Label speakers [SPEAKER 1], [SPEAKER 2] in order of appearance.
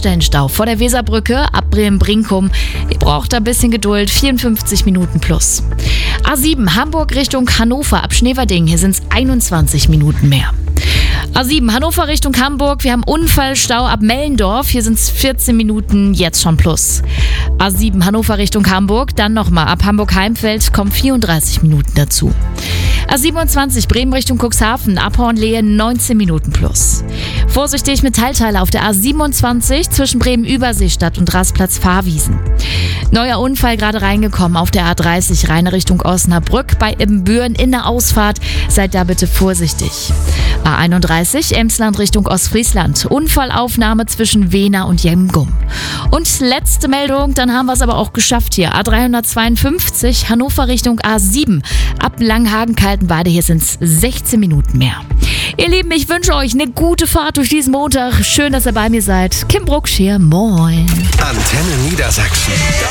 [SPEAKER 1] Baustellenstau vor der Weserbrücke ab Bremen-Brinkum. Ihr braucht ein bisschen Geduld, 54 Minuten plus. A7 Hamburg Richtung Hannover ab Schneverding, hier sind es 21 Minuten mehr. A7 Hannover Richtung Hamburg, wir haben Unfallstau ab Mellendorf, hier sind es 14 Minuten, jetzt schon plus. A7 Hannover Richtung Hamburg, dann nochmal ab Hamburg-Heimfeld kommen 34 Minuten dazu. A27 Bremen Richtung Cuxhaven, ab Hornlehe 19 Minuten plus. Vorsichtig mit Teilteile auf der A27 zwischen Bremen-Überseestadt und Rastplatz-Fahrwiesen. Neuer Unfall gerade reingekommen auf der A30 Rheine Richtung Osnabrück bei Ibbenbüren in der Ausfahrt. Seid da bitte vorsichtig. A31 Emsland Richtung Ostfriesland. Unfallaufnahme zwischen Wehna und Jemgum. Und letzte Meldung, dann haben wir es aber auch geschafft hier. A352 Hannover Richtung A7. Ab Langhagen-Kaltenweide, hier sind es 16 Minuten mehr. Ihr Lieben, ich wünsche euch eine gute Fahrt durch diesen Montag. Schön, dass ihr bei mir seid. Kim Brucksch hier, moin.
[SPEAKER 2] Antenne Niedersachsen.